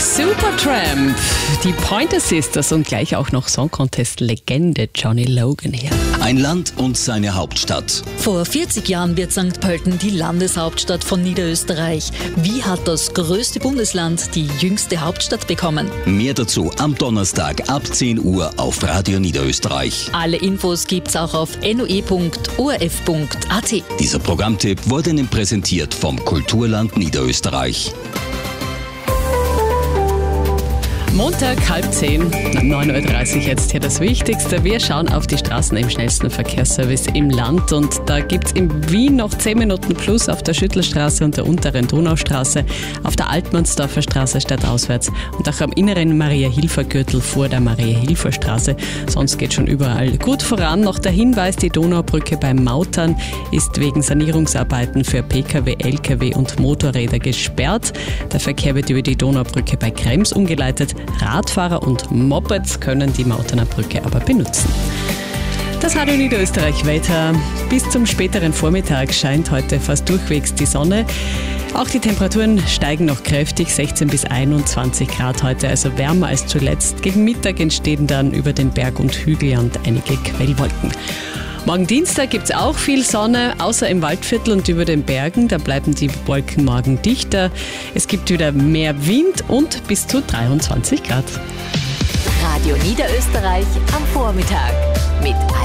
Supertramp, die Pointer Sisters und gleich auch noch Song Contest Legende Johnny Logan her. Ein Land und seine Hauptstadt. Vor 40 Jahren wird St. Pölten die Landeshauptstadt von Niederösterreich. Wie hat das größte Bundesland die jüngste Hauptstadt bekommen? Mehr dazu am Donnerstag ab 10 Uhr auf Radio Niederösterreich. Alle Infos gibt's auch auf noe.orf.at. Dieser Programmtipp wurde Ihnen präsentiert vom Kulturland Niederösterreich. Montag, 9:30 9:30 Uhr jetzt hier das Wichtigste. Wir schauen auf die Straßen im schnellsten Verkehrsservice im Land und da gibt es in Wien noch 10 Minuten plus auf der Schüttelstraße und der unteren Donaustraße, auf der Altmannsdorfer Straße stadtauswärts und auch am inneren Maria-Hilfer-Gürtel vor der Maria-Hilfer-Straße. Sonst geht schon überall gut voran. Noch der Hinweis, die Donaubrücke beim Mautern ist wegen Sanierungsarbeiten für Pkw, Lkw und Motorräder gesperrt. Der Verkehr wird über die Donaubrücke bei Krems umgeleitet. Radfahrer und Mopeds können die Mauterner Brücke aber benutzen. Das Radio Niederösterreich Wetter. Bis zum späteren Vormittag scheint heute fast durchwegs die Sonne. Auch die Temperaturen steigen noch kräftig, 16 bis 21 Grad heute, also wärmer als zuletzt. Gegen Mittag entstehen dann über den Berg- und Hügelland einige Quellwolken. Morgen Dienstag gibt es auch viel Sonne, außer im Waldviertel und über den Bergen. Da bleiben die Wolken morgen dichter. Es gibt wieder mehr Wind und bis zu 23 Grad. Radio Niederösterreich am Vormittag mit